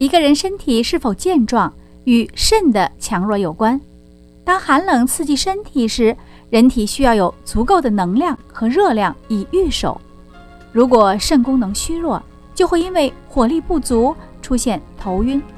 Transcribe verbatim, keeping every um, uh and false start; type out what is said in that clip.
一个人身体是否健壮与肾的强弱有关。当寒冷刺激身体时，人体需要有足够的能量和热量以御守。如果肾功能虚弱，就会因为火力不足出现头晕、